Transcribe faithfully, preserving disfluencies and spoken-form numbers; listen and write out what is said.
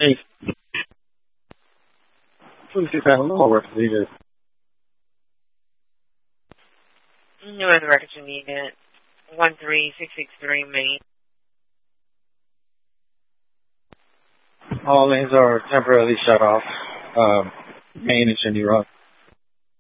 Hey, twenty-six thousand dollars worth of these. No other records you need it. one three six six three Main. All lanes are temporarily shut off. Um, main and Shindy Rock.